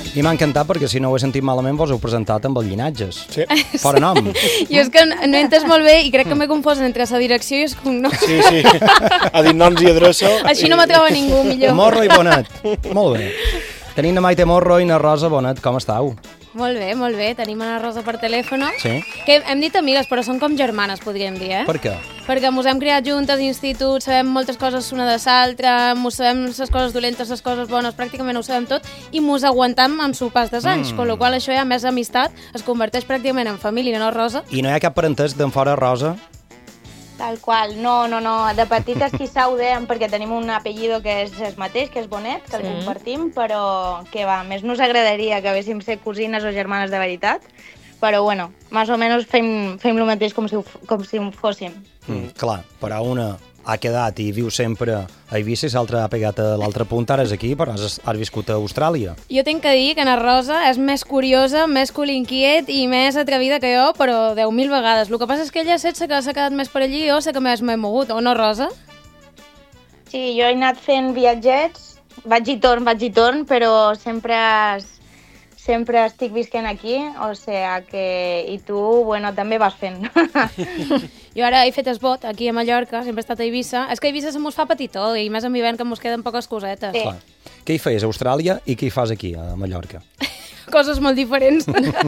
I m'ha encantat perquè si no ho he sentit malament vos heu presentat amb els llinatges. Sí. Fora nom. Jo és que no he entès molt bé i crec que m'he confós entre la direcció i els cognoms. Sí. Ha dit noms i adreça. Així no me troba ningú, millor. Morro i Bonet. Molt bé. Tenim la Maite Morro i la Rosa Bonet. Com estàu? Molt bé. Tenim la Rosa per telèfon. Sí. Que hem dit amigues, però són com germanes, podríem dir, eh? Per què? Perquè mos hem criat juntes, institut, sabem moltes coses una de l'altra, mos sabem les coses dolentes, les coses bones, pràcticament ho sabem tot, i mos aguantam amb sopars de anys, con lo qual això ja més amistat es converteix pràcticament en família, no, Rosa? I no hi ha cap parentesc d'en fora, Rosa? Tal qual, no. De petites quizà ho dèiem perquè tenim un apellido que és el mateix, que és Bonet, que el compartim, però que va, més nos agradaria que haguéssim ser cosines o germanes de veritat, però bueno, més o menys fem el mateix com si ho fóssim. Clar, però una ha quedat i viu sempre a Eivissa i l'altra ha pegat a l'altre punt, ara és aquí, però has viscut a Austràlia. Jo tinc que dir que na Rosa és més curiosa, més culinquiet i més atrevida que jo, però 10.000 vegades. El que passa és que ella sé que s'ha quedat més per allí i jo sé que més m'he mogut, o no, Rosa? Sí, jo he anat fent viatgets, vaig i torn, però sempre estic visquent aquí, o sigui que... I tu, bueno, també vas fent. Jo ara he fet esbot aquí a Mallorca, sempre he estat a Eivissa. És que a Eivissa se mos fa petitó i més en hivern que mos queden poques cosetes. Sí. Clar. Què hi feies a Austràlia i què hi fas aquí, a Mallorca? Coses molt diferents.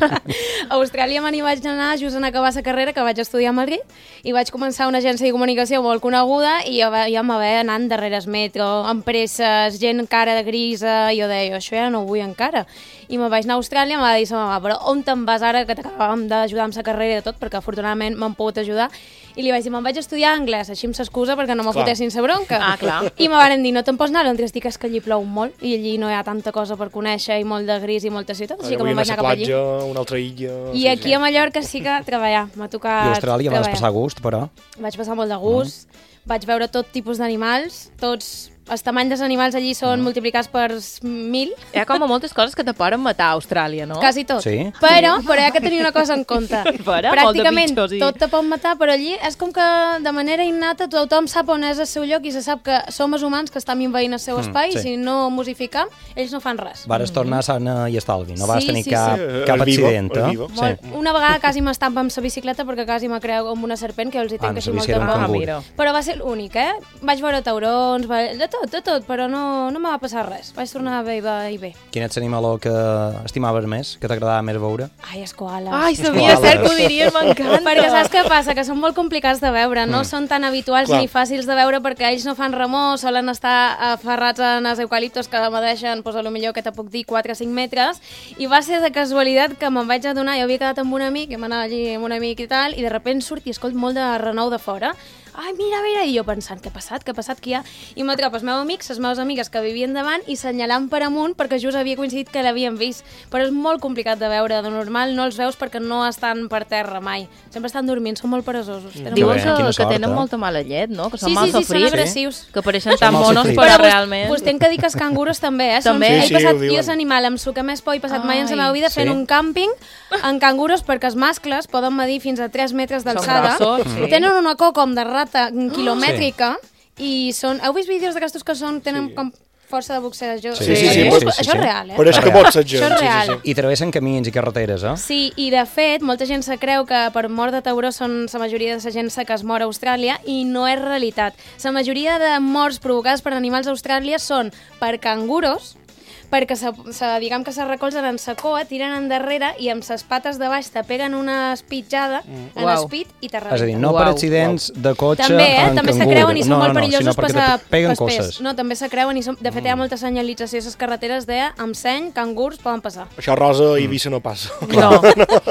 A Austràlia me n'hi vaig anar just en acabar la carrera, que vaig estudiar a Madrid, i vaig començar una agència de comunicació molt coneguda i jo me veia anant darrere el metro, empreses, gent cara de grisa, i jo deia, això ja no ho vull encara. I me vaig anar a Austràlia, em va dir sa mama, però on te'n vas ara que t'acabàvem d'ajudar amb la carrera i de tot, perquè afortunadament m'han pogut ajudar, i li vaig dir, me'n vaig estudiar anglès, així amb s'excusa perquè no me fotessin sa bronca. Ah, clar. I me van dir, no te'n pots anar a Londres, dic, és que allí plou molt, i allí no hi ha tanta cosa per conèixer, i molt de gris i molta ciutat, així que me'n vaig anar cap allí. Una altra illa... I aquí a Mallorca sí que treballar, m'ha tocat I a Austràlia vas treballar. passar gust, però... Vaig passar molt de gust, vaig veure tot tipus d'animals, tots... Els tamanys dels animals allí són multiplicats per 1.000. Hi ha com a moltes coses que te poden matar a Austràlia, no? Quasi tot. Sí. Però hi ha que tenir una cosa en compte. Pràcticament molt de bitxos, tot te pot matar, però allí és com que de manera innata tothom sap on és el seu lloc i se sap que som els humans que estem invadint el seu espai i si no mosificam, ells no fan res. Vares tornar sana i estalvi, no vas tenir Sí. cap accident, eh? Sí. Una vegada quasi m'estampa amb la bicicleta perquè quasi me creu com una serpent que els hi tenc així amb la molt bici era un de cangur. mira. Però va ser l'únic, eh? Vaig veure taurons, de tot, però no me va passar res. Vaig tornar bé i bé. Quin ets l'animaló que estimaves més, que t'agradava més veure? Ai, els koalas. Ai, sabia koalas. cert que ho diries, m'encanta. Perquè saps què passa? Que són molt complicats de veure, no són tan habituals Clar. ni fàcils de veure perquè ells no fan remor, solen estar aferrats en els eucaliptos que medeixen, doncs, potser que te puc dir 4 o 5 metres, i va ser de casualitat que me'n vaig adonar, jo havia quedat amb un amic, hem anat allí amb un amic i tal, i de sobte surt i escolt molt de renou de fora. Ai, mira, i jo pensant, què ha passat, què hi ha? I m'atrapa els meus amics, les meves amigues que vivien davant i senyalant per amunt perquè just havia coincidit que l'havien vist. Però és molt complicat de veure, de normal no els veus perquè no estan per terra mai. Sempre estan dormint, són molt peresosos. Tenen Diuen bé, quina que sort, tenen eh? molta mala llet, no? Que són Sí, mal són sofrits. agressius. Que pareixen tan mal monos, sofrits. però Però realment... vos tenc que dir que els cangurs també, eh? Sí, He sí, passat, ho diuen. jo és l'animal amb el que més por he passat mai en la Ai, meva vida fent sí. un càmping en cangurs perquè els mascles poden medir fins a 3 metres d'alçada. grossos, sí. Tenen una cor com de rata quilomètrica i són... Heu vist vídeos d'aquestos que tenen com força de boxejadors? Sí, Això és real, eh? Però és que Real. pots ser Això és real. I travessen camins i carreteres, eh? Sí, i de fet, molta gent se creu que per mort de tauró són la majoria de la gent que es mor a Austràlia i no és realitat. La majoria de morts provocades per animals a Austràlia són per canguros, perquè diguem que se recolzen en sa coa, tiren endarrere i amb ses pates de baix te peguen una espitjada en Uau. el pit i te És a dir, rebenten. no per Uau. accidents de cotxe També, en també se cangur. creuen i són molt sinó perillosos perquè passar te peguen pes. coses. No, també se creuen i de fet hi ha molta senyalització a les carreteres de amb seny, cangurs poden passar. Això Rosa i Eivissa no passa. No.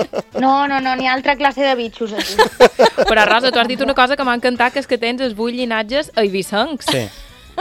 No, ni altra classe de bitxos aquí. Però, Rosa, tu has dit una cosa que m'ha encantat, que és que tens els 8 llinatges eivissencs. Sí.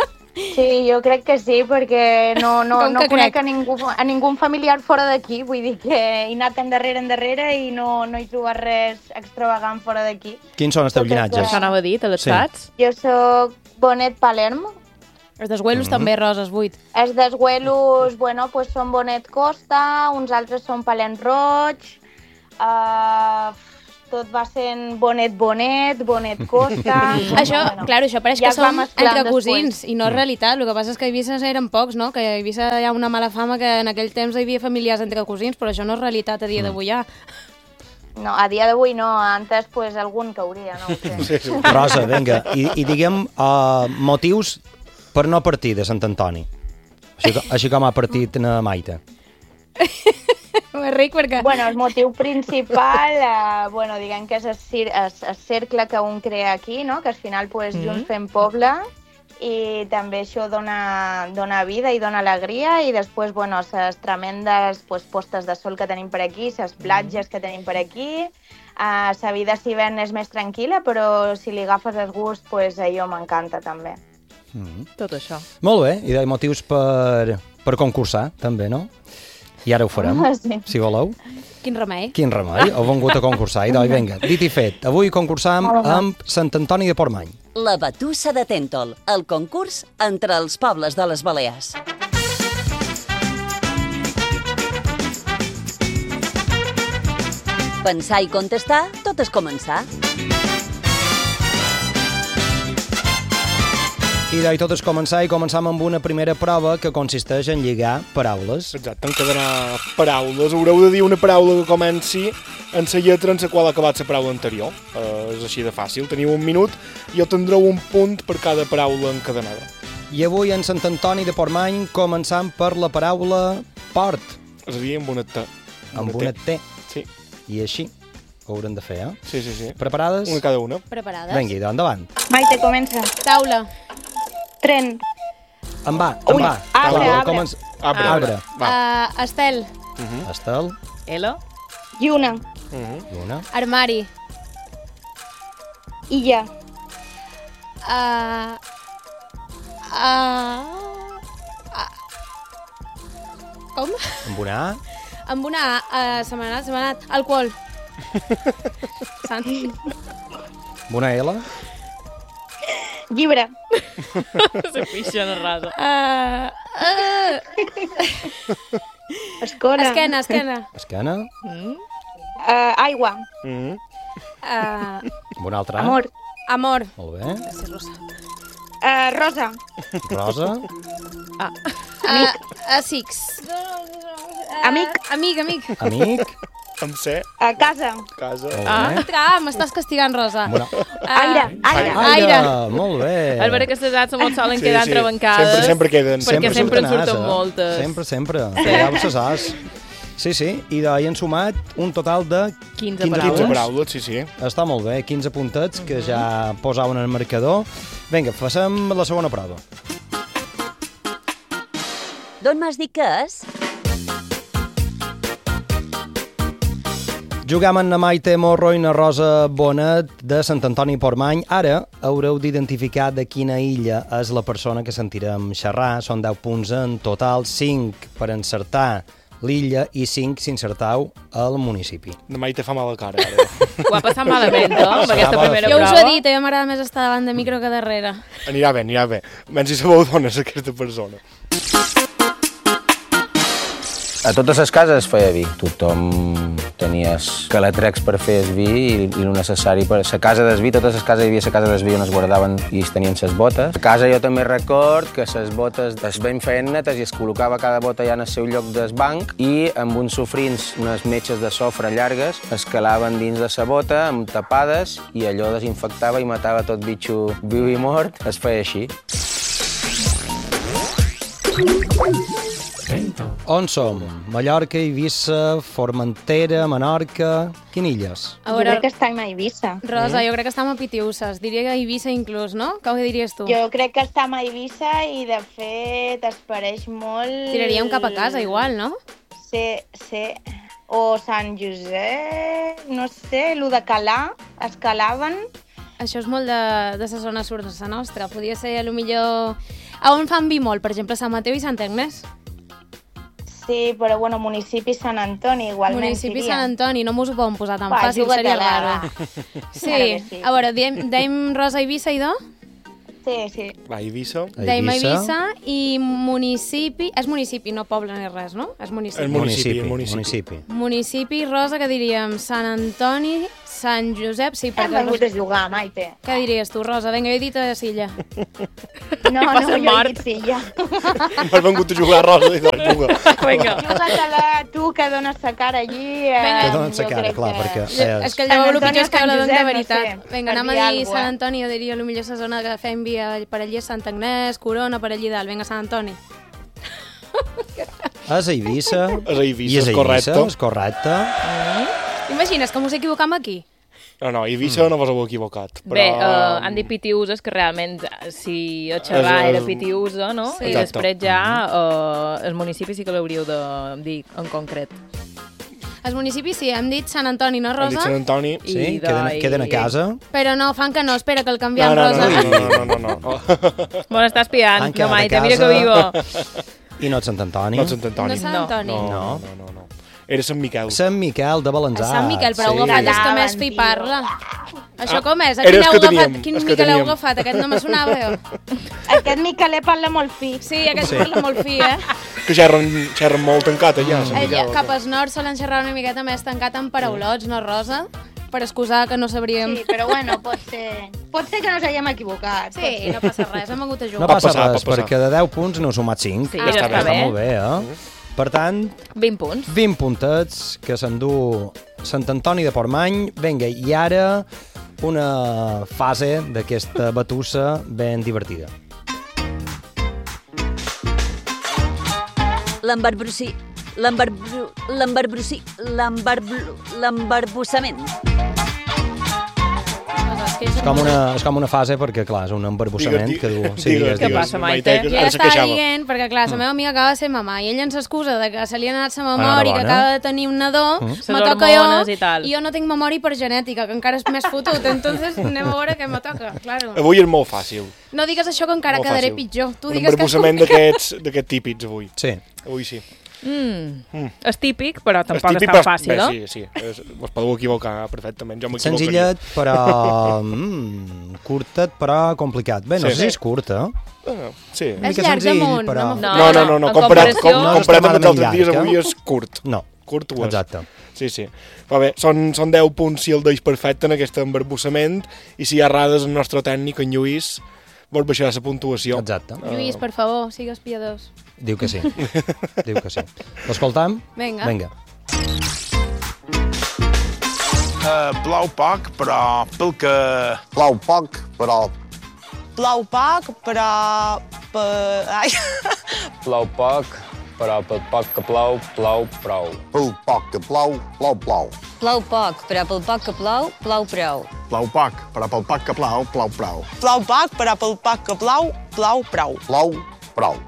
Sí, jo crec que sí, perquè no Com que conec crec? a ningú familiar fora d'aquí, vull dir que he anat endarrere i no he trobat res extravagant fora d'aquí. Quins són els teus llinatges? Això anava a dir, te les Sí. saps? Jo sóc Bonet Palerm, Els desguelos també, Roses, 8. els desguelos, bueno, pues són Bonet Costa, uns altres són Palerm Roig, tot va sent bonet, costa... Això, clar, això pareix que es va som mesclant entre cosins després. i no és realitat. El que passa és que a Eivissa eren pocs, no? Que a Eivissa hi ha una mala fama que en aquell temps hi havia familiars entre cosins, però això no és realitat a dia d'avui ja. No, a dia d'avui no, antes pues, algun cauria, no ho sé. Rosa, vinga, i diguem motius per no partir de Sant Antoni. Així com ha partit na Maite. Més ric perquè... Bueno, el motiu principal, diguem que és el cercle que un crea aquí, no? Que al final pues, junts fem poble i també això dona vida i dona alegria i després, bueno, les tremendes pues, postes de sol que tenim per aquí, les platges que tenim per aquí, la vida d'hivern és més tranquil·la, però si li agafes el gust, pues, allò m'encanta també. Tot això. Molt bé, i de motius per concursar, també, no? I ara ho farem, Sí. si voleu. Quin remei. Quin remei, heu vengut a concursar. I doncs, vinga, dit i fet, avui concursam amb Sant Antoni de Portmany. La Batussa de Tèntol, el concurs entre els pobles de les Balears. Pensar i contestar, tot és començar. I doncs tot és començar i començam amb una primera prova que consisteix en lligar paraules. Exacte, encadenar paraules. Haureu de dir una paraula que comenci en la lletra en la qual ha acabat la paraula anterior. És així de fàcil. Teniu un minut i tindreu un punt per cada paraula encadenada. I avui en Sant Antoni de Portmany començam per la paraula port. És a dir, amb una T. Amb una T. Sí, I així ho haurem de fer, sí. Preparades? Una cada una. Preparades? Vengui, endavant. Maite, comença. Taula. Tren. En va. Arbre, Arbre. Va. Estel. Estel. Elo? Lluna. Lluna. Armari. Illa. Com? Amb una A. Amb una A. Se m'ha anat. Alcohol. Sant. Amb una L. Llibre. Se pixa en rasa. Escola. Esquena. Esquena. Aigua. Amb una altra A. Amor. Amor. Molt bé. Rosa. Rosa. Six. Amic. Amic. Amic. Amb C. Casa. Casa. Molt bé. Altra A, m'estàs castigant, Rosa. Bona. Aire. Aire. Molt bé. Al veure aquestes edats molt solen quedar Sí. entrebancades. Sempre queden. Perquè sempre en surten surten as, moltes. Sempre. Ja ho saps. Sí. I d'ahir han sumat un total de 15 15 paraules. paraules, sí. Està molt bé, 15 puntets que ja posaven en el marcador. Vinga, passem la segona prova. D'on m'has dit que és? Jugam amb na Maite Morro i na Rosa Bonet de Sant Antoni Portmany. Ara haureu d'identificar de quina illa és la persona que sentirem xerrar. Són 10 punts en total, 5 per encertar l'illa i 5 si encertau el municipi. De Maite fa mala cara, ara. Ho ha passat malament, no? Amb aquesta primera Jo us prova. ho he dit, a mi m'agrada més estar davant de micro que darrere. Anirà bé. Menys si sabeu d'on és aquesta persona. A totes les cases es feia vi. Tothom tenia calatrecs per fer el vi i el necessari per la casa del vi. Totes les cases hi havia la casa del vi on es guardaven i es tenien les botes. A casa jo també record que les botes es ben feien netes i es col·locava cada bota ja en el seu lloc del banc i amb uns sofrins, unes metges de sofre llargues, es calaven dins de la bota amb tapades i allò desinfectava i matava tot bitxo viu i mort. Es feia així. On som? Mallorca, Eivissa, Formentera, Menorca... Quines illes? A Jo crec que estem a Eivissa. Rosa, jo crec que estem a Pitiusses. Diria que a Eivissa inclús, no? Com ho diries tu? Jo crec que estem a Eivissa i, de fet, es pareix molt... Tiraríem cap a casa, igual, no? Sí. O Sant Josep, no sé, lo de calar, es calaven. Això és molt de la zona sud de la nostra. Podria ser, a lo millor... A on fan vi molt? Per exemple, Sant Mateu i Sant Agnès. Sí, però, bueno, municipi Sant Antoni, igualment. Municipi diria. Sant Antoni, no m'ho puc posar tan Va, fàcil, seria juga-te-la, raro. va. Sí, Claro que sí. a veure, dèiem Rosa, Eivissa i do? Sí. Va, Eivissa. Dèiem Eivissa i municipi... És municipi, no poble ni res, no? És municipi. Municipi. Municipi, Rosa, que diríem Sant Antoni, Sant Josep... Sí, Hem vengut a jugar, Maite. Què diries tu, Rosa? Vinga, jo he dit a Silla. No, jo he dit Silla. Has vengut a jugar a Rosa i doncs juga. Juga-te-la, tu que dones sa cara allí... Que dones sa cara, clar, perquè... És que el lleveu el pitjor és que la donen de Josep, veritat. no sé, Vinga, per anem dir a dir alguna Sant Antoni, jo diria potser la zona que fem via per allí és Sant Agnès, Corona, per allí dalt. Vinga, Sant Antoni. És a Eivissa. És a Eivissa, és correcte. És correcte. Imagines que mos equivocam aquí? No, Eivissa no vos heu equivocat. Però... Bé, han dit Pitiuses, que realment si el xerrar era Pitiusa, no? Sí. I després ja el municipi sí que l'hauríeu de dir en concret. Els municipis sí, hem dit Sant Antoni, no, Hem Rosa? dit Sant Antoni. Sí, queden a casa. Però no, fan que no, espera, que el canviem, No. Bon, està espiant, Han quedat no, a Maite, mira casa. que vivo. I no Sant Antoni. No, Sant Antoni. No Sant Antoni. No. Era Sant Miquel. Sant Miquel de Balanzat. Sant Miquel, però heu agafat els que més fi parla. Això com és? A Era quin els heu que agafat? teníem, Quin els que Miquel heu teníem. agafat? Aquest no me sonava, jo. Aquest Miquelet parla molt fi. Sí, aquest parla molt fi, Que xerren molt tancat allà, Sant Miquel. Cap al nord solen xerrar una miqueta més tancat amb paraulots, no, Rosa? Per excusar que no sabríem... Sí, però bueno, pot ser que nos haguem equivocat. Sí, no passa res, hem hagut a jugar. No passa passar, res, pot passar. perquè de 10 punts n'heu sumat 5. Sí, ja està bé. Molt bé, Per tant, 20 punts. 20 puntets que s'endú Sant Antoni de Portmany. Vinga, i ara una fase d'aquesta batussa ben divertida. L'embarbussament. És com una fase perquè, clar, és un embarbussament que du... Digues, Què passa, Maite? Jo ja estava dient, perquè clar, la meva amiga acaba de ser mamà i ella ens excusa de que se li ha anat sa memòria, que acaba de tenir un nadó, me toca jo, hormones i tal. i jo no tinc memòria per genètica, que encara és més fotut, entonces anem a veure què me toca, claro. Avui és molt fàcil. No digues això que encara Molt quedaré fàcil. pitjor. Tu Un digues que és embarbussament complicat. d'aquests típics avui. Sí. Avui sí. És típic, però tampoc és típic, tan fàcil, no? Sí. Us podeu equivocar perfectament. Jo m'equivocaria. Senzillet, però... curtet, però complicat. Bé, no Sí. sé si és curta. Sí. Una És mica llarg senzill, damunt, però... No. en Comparat comparació- No és amb els altres extremadament dies, llarg, avui és curt. No. Curt ho és. Exacte. Sí. Però bé, són 10 punts si el deix perfecte en aquest embarbussament i si hi ha errades el nostre tècnic, en Lluís, vol baixar la puntuació. Exacte. Lluís, per favor, sigues piadós. Diu que sí. Diu que sí. L'escoltam? Vinga. Vinga. Blau poc, però pel que... Plau poc, però... Plou poc, però... Ai. Plou poc, però pel poc que plou, plou prou. Pel poc que plou, plou plou. Plou poc, però pel poc que plou, plou prou. Plou poc, però pel poc que plou, plou prou. Plou poc, però pel poc que plou, plou prou. Plou prou.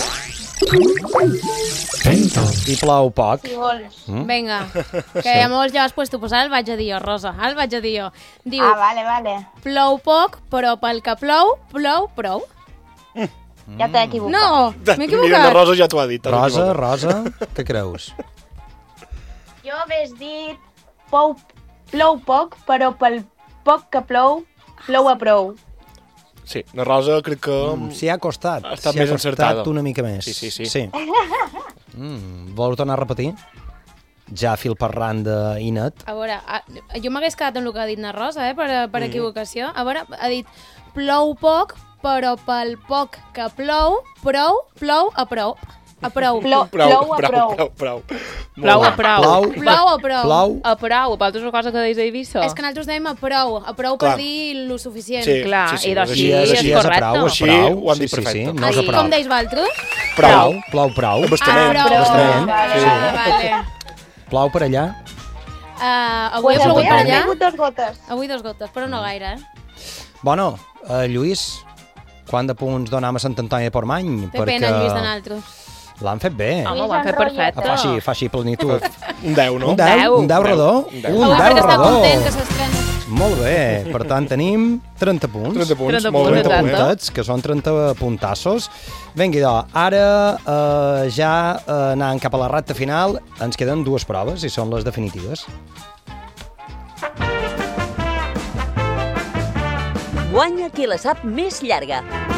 I plou poc. Si vols. Vinga, que ja molts ja has puesto, pues ara el vaig a dir jo, Rosa, ara el vaig a dir jo. Diu, Vale. plou poc, però pel que plou, plou prou. Ja t'he equivocat. No, m'he Mira, la equivocat. Rosa ja t'ho ha dit. Rosa, què creus? Jo hagués dit plou poc, però pel poc que plou, plou a prou. Sí, la Rosa crec que... S'hi ha costat. Ha estat S'hi ha més encertada. costat una mica més. Sí. Vol tornar a repetir? Ja fil parlant d'Inet. A veure, jo m'hagués quedat amb el que ha dit na Rosa, per equivocació. A veure, ha dit plou poc, però pel poc que plou, plou a prou. A prou. Plou a prou. Prou. Plou a prou. Plou a prou. Plau. A prou, vosaltres una cosa que deis a Eivissa. És que nosaltres dèiem a prou per Clar. dir lo suficient. Sí. Clar, i doncs Així sí, és és correcte. prou, és Així prou. ho han dit Sí, perfecte. no és a prou. Com deis vosaltres? Prou. Plou prou. Bastament. prou. Bastament. Vale. Plou per allà. Avui ha plogut per han allà? caigut 2 gotes. Avui 2 gotes, però no gaire, Bueno, Lluís, quant de punts donam a Sant Antoni de Portmany? Té pena, Lluís, de naltros. L'han fet bé. Home, ho han fet perfecte. Fa així plenitud. Un 10, no? Un 10 redó? Un 10. Un 10 Avui està redó. content que s'estrena. Molt bé. Per tant, tenim 30 punts. 30 punts, 30 molt bé. punts, 30 exacte. puntets, que són 30 puntassos. Vinga, idò, ara ja anant cap a la recta final, ens queden 2 proves i són les definitives. Guanya qui la sap més llarga.